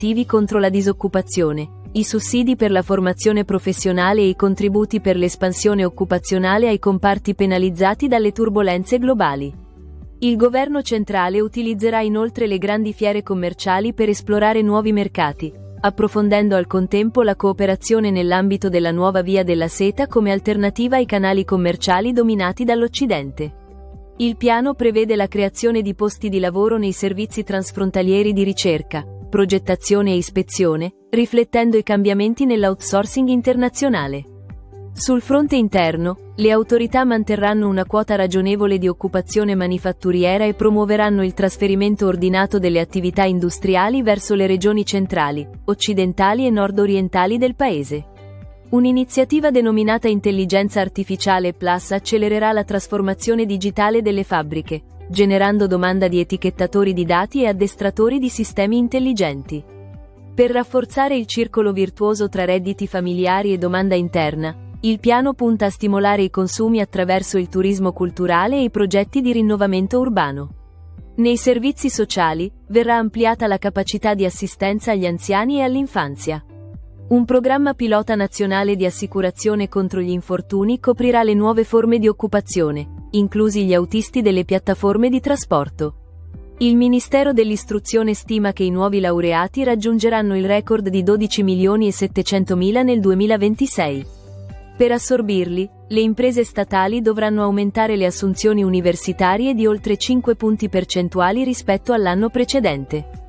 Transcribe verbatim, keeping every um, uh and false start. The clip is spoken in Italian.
attivi contro la disoccupazione, i sussidi per la formazione professionale e i contributi per l'espansione occupazionale ai comparti penalizzati dalle turbolenze globali. Il governo centrale utilizzerà inoltre le grandi fiere commerciali per esplorare nuovi mercati, approfondendo al contempo la cooperazione nell'ambito della nuova via della seta come alternativa ai canali commerciali dominati dall'Occidente. Il piano prevede la creazione di posti di lavoro nei servizi transfrontalieri di ricerca, progettazione e ispezione, riflettendo i cambiamenti nell'outsourcing internazionale. Sul fronte interno, le autorità manterranno una quota ragionevole di occupazione manifatturiera e promuoveranno il trasferimento ordinato delle attività industriali verso le regioni centrali, occidentali e nord-orientali del paese. Un'iniziativa denominata Intelligenza Artificiale Plus accelererà la trasformazione digitale delle fabbriche, generando domanda di etichettatori di dati e addestratori di sistemi intelligenti. Per rafforzare il circolo virtuoso tra redditi familiari e domanda interna, il piano punta a stimolare i consumi attraverso il turismo culturale e i progetti di rinnovamento urbano. Nei servizi sociali, verrà ampliata la capacità di assistenza agli anziani e all'infanzia. Un programma pilota nazionale di assicurazione contro gli infortuni coprirà le nuove forme di occupazione, inclusi gli autisti delle piattaforme di trasporto. Il Ministero dell'Istruzione stima che i nuovi laureati raggiungeranno il record di dodici milioni e settecentomila nel duemilaventisei. Per assorbirli, le imprese statali dovranno aumentare le assunzioni universitarie di oltre cinque punti percentuali rispetto all'anno precedente.